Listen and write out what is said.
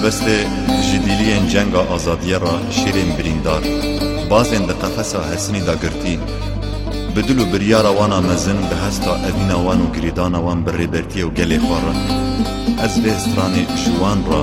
مبسته جدیلین جنگ آزادیه را شیرین بریندار بازین ده قفصا حسنی دا گرتی بدلو بریارا وانا مزن به هستا اوینا وانو گریدانا وان بر ریبرتی و گلی خوارن از به استرانی جوان را